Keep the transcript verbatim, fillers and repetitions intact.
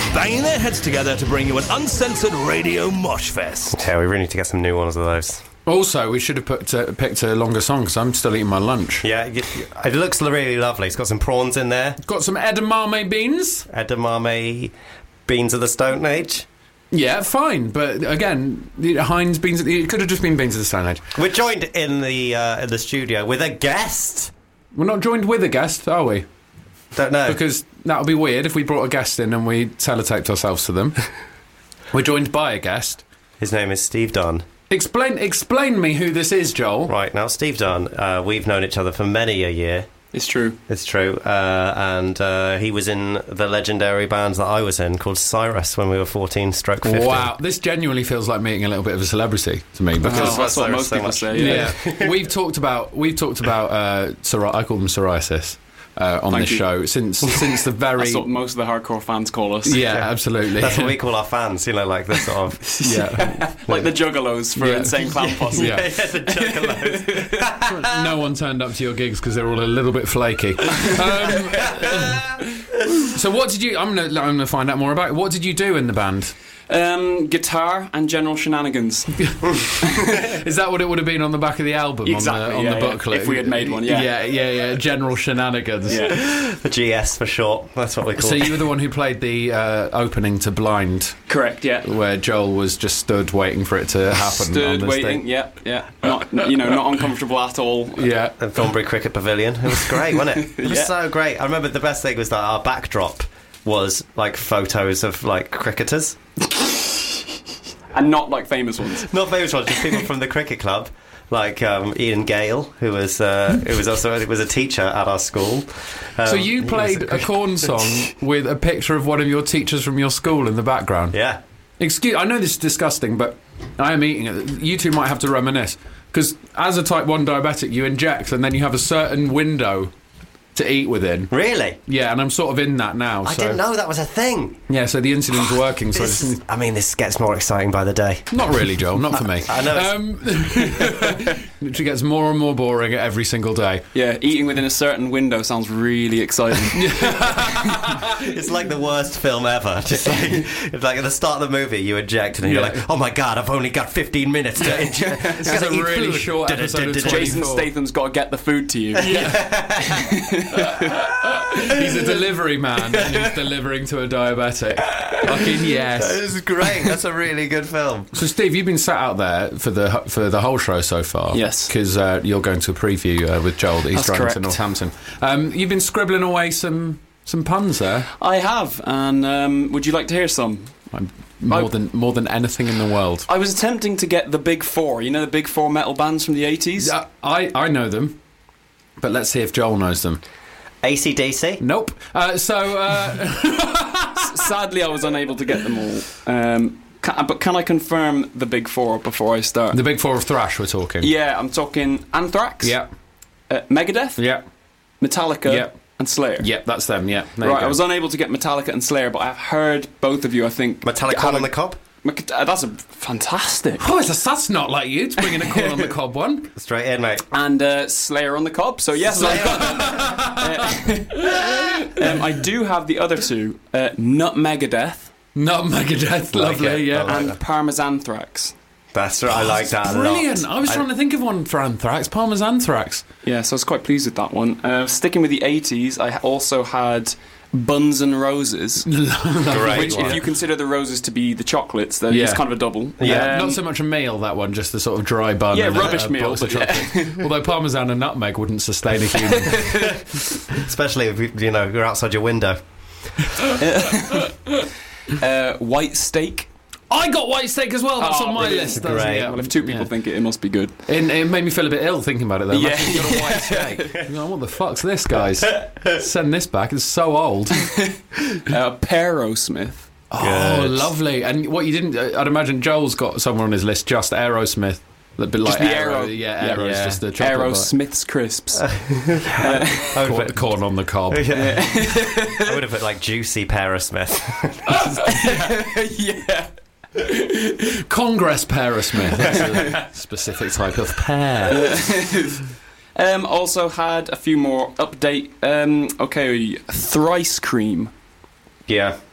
banging their heads together to bring you an uncensored radio mosh fest. Yeah, we really need to get some new ones of those. Also, we should have put, uh, picked a longer song because I'm still eating my lunch. Yeah, it looks really lovely. It's got some prawns in there. Got some edamame beans. Edamame beans of the Stone Age. Yeah, fine, but again, Heinz beans. It could have just been beans of the Stone Age. We're joined in the uh, in the studio with a guest. We're not joined with a guest, are we? Don't know. Because that would be weird if we brought a guest in and we sellotaped ourselves to them. We're joined by a guest. His name is Steve Dunn. Explain, explain me who this is, Joel. Right, now, Steve Dunn, uh, we've known each other for many a year. It's true. It's true. Uh, and uh, he was in the legendary band that I was in called Cyrus when we were fourteen stroke fifteen. Wow, this genuinely feels like meeting a little bit of a celebrity to me. Because oh, that's what most so people much. say, yeah. yeah. we've talked about, we've talked about uh, psori- I call them psoriasis. Uh, on Thank this you. show since since the very That's what most of the hardcore fans call us. yeah, yeah. absolutely. That's what we call our fans, you know, like the sort of yeah, like the Juggalos for Yeah. Insane Clown Posse. Yeah. yeah, the Juggalos. no one turned up to your gigs because they're all a little bit flaky. Um, so what did you? I'm gonna I'm gonna find out more about it. What did you do in the band? Um, guitar and general shenanigans. Is that what it would have been on the back of the album? Exactly, on the, on yeah, the yeah. booklet? If we had made one, yeah. Yeah, yeah, yeah. General shenanigans. Yeah. The G S for short. That's what we call So it. you were the one who played the uh, opening to Blind, Correct, yeah. where Joel was just stood waiting for it to happen. on Stood this waiting, thing. yeah, yeah. Not, you know, not uncomfortable at all. Yeah. The Thornbury Cricket Pavilion. It was great, wasn't it? It was Yeah. so great. I remember the best thing was that our backdrop was like photos of like cricketers. And not like famous ones. Not famous ones, just people from the cricket club, like um, Ian Gale, who was uh, who was also was a teacher at our school. Um, So you he played was a corn song with a picture of one of your teachers from your school in the background. Yeah. Excuse, I know this is disgusting, but I am eating it. You two might have to reminisce because as a type one diabetic, you inject and then you have a certain window to eat within. Really? Yeah, and I'm sort of in that now. I so. didn't know that was a thing. Yeah, so the insulin's working. So This, it's, I mean, this gets more exciting by the day. not really, Joel. Not for me. I know it's- Um, literally gets more and more boring every single day. Yeah, eating within a certain window sounds really exciting. It's like the worst film ever. Just like, it's like at the start of the movie, you inject and you're Yeah. like, oh my god, I've only got fifteen minutes to inject. This is a really short episode of Jason twenty-four. Statham's got to get the food to you. He's a delivery man and he's delivering to a diabetic. Fucking yes. This is great. That's a really good film. So, Steve, you've been sat out there for the for the whole show so far. Yes. Because uh, you're going to a preview uh, with Joel that he's That's driving to correct. Northampton. Um, you've been scribbling away some some puns there. I have, and um, would you like to hear some? I'm more I- than more than anything in the world. I was attempting to get the big four. You know the big four metal bands from the eighties? Uh, I I know them, but let's see if Joel knows them. A C D C? Nope. Uh, so. Uh, Sadly, I was unable to get them all. Um, can, but can I confirm the big four before I start? The big four of thrash, we're talking. Yeah, I'm talking Anthrax, Yeah. uh, Megadeth, Yeah. Metallica, Yeah. and Slayer. Yeah, that's them, yeah. There you Right, go. I was unable to get Metallica and Slayer, but I've heard both of you, I think... Metallic have Corn a- on the Cob? Mc- uh, that's a fantastic. Oh, that's, that's not like you to bring in a corn on the cob one. Straight in, mate. And uh, Slayer on the Cob, so yes, I've got them. Uh, um, I do have the other two, uh, Nutmegadeth Not Megadeth, Like lovely, it, yeah. I like and that. Parmesanthrax. That's right. I like that a lot. Brilliant. I was I- trying to think of one for Anthrax. Palmer's Anthrax. Yeah, so I was quite pleased with that one. Uh, sticking with the eighties, I also had Buns and Roses, Great which, one. if you consider the roses to be the chocolates, then Yeah. it's kind of a double. Yeah. Um, Not so much a meal, that one, just the sort of dry bun. Yeah, and a- rubbish a meal, box of but yeah. chocolate. Although parmesan and nutmeg wouldn't sustain a human. Especially if you, you know, you're outside your window. uh, white steak. I got white steak as well. That's Oh, on my brilliant. list. That's, Great. yeah. Well, if two people Yeah. think it, it must be good. It, it made me feel a bit ill thinking about it, though. Yeah. Imagine you got a white steak. You're like, what the fuck's this, guys? Send this back. It's so old. Uh, Aerosmith. Oh, Good. lovely. And what you didn't... uh, I'd imagine Joel's got somewhere on his list, just Aerosmith. A bit like Just the Aero. Aero. Yeah, Yeah. Aero's Yeah. just the chocolate bar. Aerosmith's crisps. I would, Corn, put, corn on the cob. I would have put like juicy Parasmith. yeah. Congress Parasmith. That's a specific type of pear. Um, also had a few more update. Um, okay, Thrice Cream. Yeah.